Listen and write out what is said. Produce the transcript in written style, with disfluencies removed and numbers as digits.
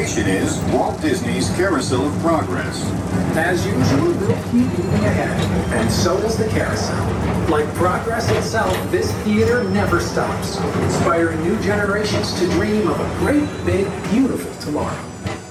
destination is Walt Disney's Carousel of Progress. As usual, we'll keep moving ahead, and so does the carousel. Like progress itself, this theater never stops, inspiring new generations to dream of a great, big, beautiful tomorrow.